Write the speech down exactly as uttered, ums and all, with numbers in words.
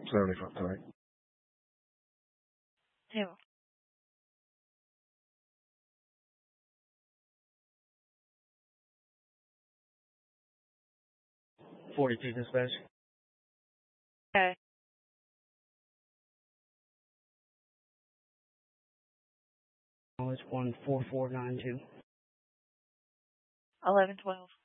seventy-five, sorry. Two. forty-two dispatch. Okay. Knowledge one four four nine two. Eleven twelve.